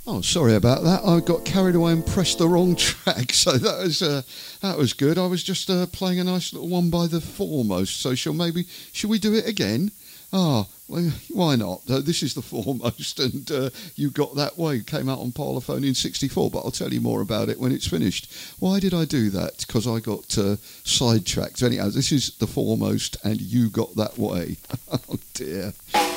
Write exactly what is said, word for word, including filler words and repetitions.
Oh, sorry about that. I got carried away and pressed the wrong track. So that was uh, that was good. I was just uh, playing a nice little one by the Foremost. So shall maybe should we do it again? Ah, well, why not? Uh, this is the Foremost, and uh, You Got That Way came out on Parlophone in sixty-four. But I'll tell you more about it when it's finished. Why did I do that? Because I got uh, sidetracked. Anyhow, this is the Foremost, and You Got That Way. Oh dear.